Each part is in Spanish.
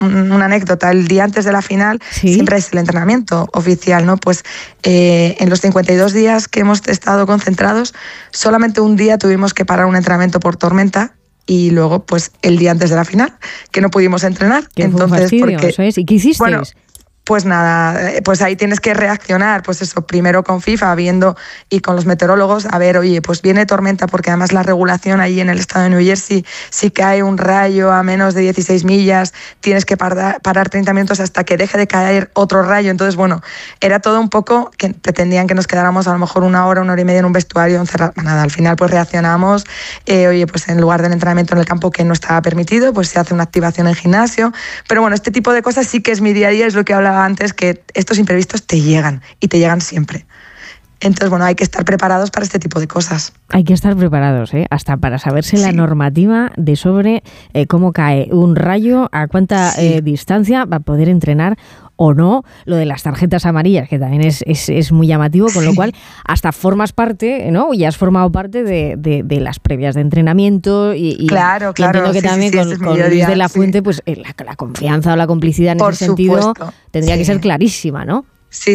una anécdota, el día antes de la final ¿Sí? siempre es el entrenamiento oficial, ¿no? Pues en los 52 días que hemos estado concentrados, solamente un día tuvimos que parar un entrenamiento por tormenta y luego pues el día antes de la final, que no pudimos entrenar. Que fue un fastidio, eso es. ¿Y qué hicisteis? Bueno, pues nada, pues ahí tienes que reaccionar, pues eso, primero con FIFA, viendo y con los meteorólogos, a ver, oye, pues viene tormenta, porque además la regulación allí en el estado de New Jersey, si cae un rayo a menos de 16 millas, tienes que parar 30 minutos hasta que deje de caer otro rayo. Entonces, bueno, era todo un poco que pretendían que nos quedáramos a lo mejor una hora y media en un vestuario encerrado. Nada, al final pues reaccionamos, oye, pues en lugar del entrenamiento en el campo que no estaba permitido, pues se hace una activación en gimnasio. Pero bueno, este tipo de cosas sí que es mi día a día, es lo que hablaba antes, que estos imprevistos te llegan y te llegan siempre. Entonces, bueno, hay que estar preparados para este tipo de cosas. Hay que estar preparados, hasta para saberse la normativa de sobre cómo cae un rayo, a cuánta distancia va a poder entrenar o no. Lo de las tarjetas amarillas, que también es muy llamativo, con lo cual hasta formas parte, ¿no? Y has formado parte de las previas de entrenamiento y claro. Y entiendo que también con Luis de la Fuente, pues la confianza o la complicidad en por ese sentido supuesto, tendría que ser clarísima, ¿no? Sí,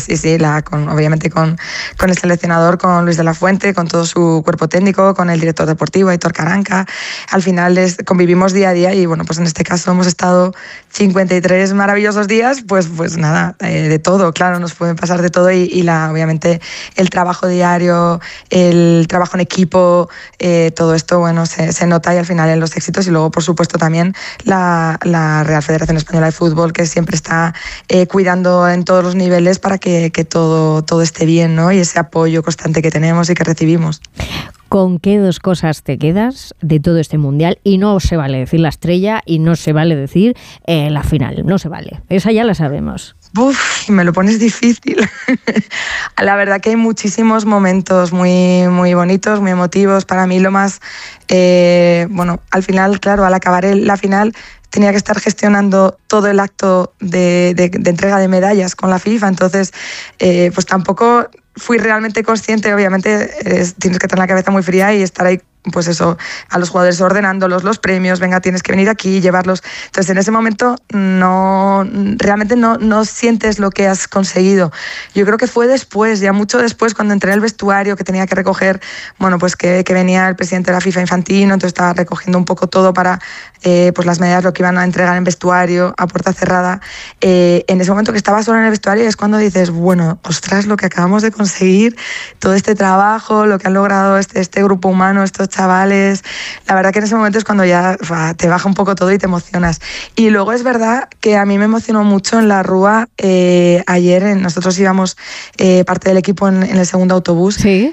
obviamente con el seleccionador, con Luis de la Fuente, con todo su cuerpo técnico, con el director deportivo, Aitor Caranca. Al final convivimos día a día y bueno, pues en este caso hemos estado 53 maravillosos días, pues nada, de todo, claro, nos pueden pasar de todo y obviamente el trabajo diario, el trabajo en equipo, todo esto, bueno, se nota y al final en los éxitos y luego, por supuesto, también la Real Federación Española de Fútbol, que siempre está cuidando en todos los niveles para que todo esté bien, ¿no? Y ese apoyo constante que tenemos y que recibimos. ¿Con qué dos cosas te quedas de todo este mundial? Y no se vale decir la estrella y no se vale decir la final, no se vale. Esa ya la sabemos. Me lo pones difícil. La verdad que hay muchísimos momentos muy, muy bonitos, muy emotivos. Para mí lo más, al final, claro, al acabar la final tenía que estar gestionando todo el acto de entrega de medallas con la FIFA, entonces pues tampoco fui realmente consciente. Obviamente tienes que tener la cabeza muy fría y estar ahí, pues eso, a los jugadores ordenándolos los premios, venga, tienes que venir aquí y llevarlos. Entonces en ese momento realmente no sientes lo que has conseguido. Yo creo que fue después, ya mucho después, cuando entré en el vestuario, que tenía que recoger, pues que venía el presidente de la FIFA, Infantino, entonces estaba recogiendo un poco todo para pues las medallas, lo que iban a entregar en vestuario, a puerta cerrada. En ese momento que estaba sola en el vestuario es cuando dices, bueno, ostras, lo que acabamos de conseguir, todo este trabajo, lo que han logrado este grupo humano, estos chavales. La verdad que en ese momento es cuando ya te baja un poco todo y te emocionas. Y luego es verdad que a mí me emocionó mucho en la Rúa. Ayer nosotros íbamos parte del equipo en el segundo autobús. Sí.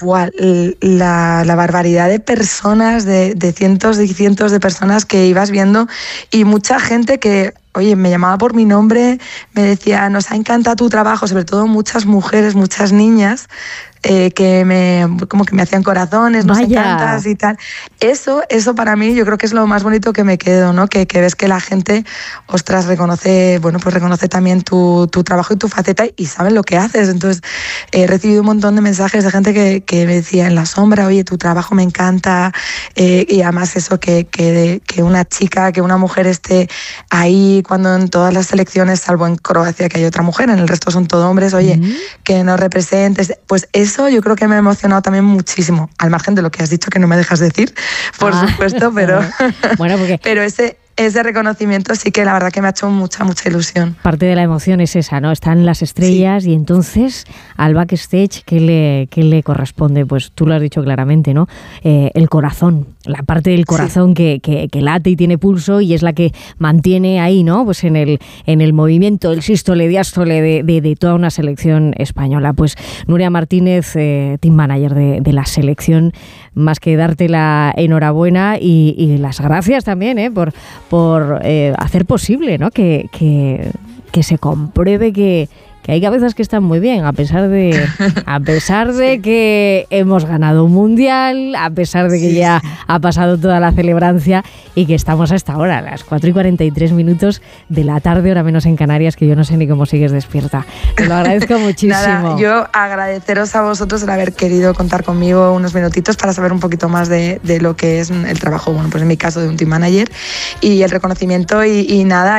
La barbaridad de personas, de cientos y cientos de personas que ibas viendo y mucha gente que, oye, me llamaba por mi nombre, me decía, nos ha encantado tu trabajo, sobre todo muchas mujeres, muchas niñas, que como que me hacían corazones, nos encantas y tal. Eso para mí yo creo que es lo más bonito que me quedo, ¿no? Que ves que la gente, ostras, reconoce también tu trabajo y tu faceta y saben lo que haces. Entonces he recibido un montón de mensajes de gente que me decía en la sombra, oye, tu trabajo me encanta, y además eso, que una chica, que una mujer esté ahí cuando en todas las selecciones, salvo en Croacia que hay otra mujer, en el resto son todo hombres, oye, que nos representes, pues eso yo creo que me ha emocionado también muchísimo, al margen de lo que has dicho que no me dejas decir, por supuesto, pero bueno, porque pero ese reconocimiento sí que la verdad que me ha hecho mucha ilusión. Parte de la emoción es esa, ¿no? Están las estrellas y entonces al backstage, ¿qué le corresponde? Pues tú lo has dicho claramente, ¿no? El corazón, la parte del corazón que late y tiene pulso y es la que mantiene ahí, ¿no? Pues en el movimiento, el sístole, diástole de toda una selección española. Pues Nuria Martínez, team manager de la selección, más que darte la enhorabuena y las gracias también, por hacer posible, ¿no? que se compruebe que hay cabezas que están muy bien, a pesar de que hemos ganado un mundial, a pesar de que ya ha pasado toda la celebrancia y que estamos hasta ahora, a las 4:43 de la tarde, hora menos en Canarias, que yo no sé ni cómo sigues despierta. Te lo agradezco muchísimo. Nada, yo agradeceros a vosotros el haber querido contar conmigo unos minutitos para saber un poquito más de lo que es el trabajo, pues en mi caso de un team manager y el reconocimiento y nada.